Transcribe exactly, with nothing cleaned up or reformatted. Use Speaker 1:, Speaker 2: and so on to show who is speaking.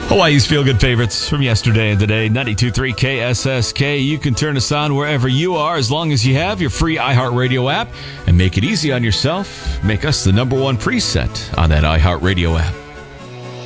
Speaker 1: Hawaii's feel-good favorites from yesterday and today, ninety-two point three K S S K. You can turn us on wherever you are as long as you have your free iHeartRadio app and make it easy on yourself. Make us the number one preset on that iHeartRadio app.